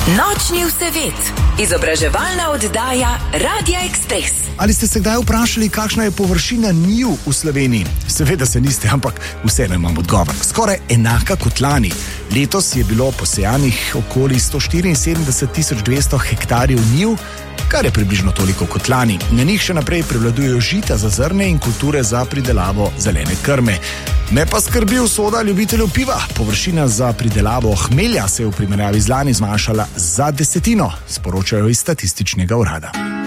Nočni vsevet, izobraževalna oddaja Radia Express. Ali ste se kdaj vprašali, kakšna je površina njiv v Sloveniji? Seveda se niste, ampak vseeno imam odgovor. Skoraj enaka kot lani. Letos je bilo posejanih okoli 174.200 hektarjev njiv, kar je približno toliko kot lani. Na njih še naprej prevladujejo žita za zrne in kulture za pridelavo zelene krme. Me pa skrbi usoda ljubiteljev piva. Površina za pridelavo hmelja se je v primerjavi z lani zmanjšala za 10%, sporočajo iz statističnega urada.